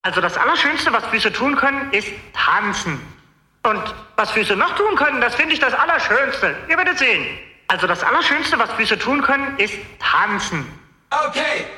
Also das Allerschönste, was Füße tun können, ist tanzen. Und was Füße noch tun können, das finde ich das Allerschönste. Ihr werdet sehen. Also das Allerschönste, was Füße tun können, ist tanzen. Okay,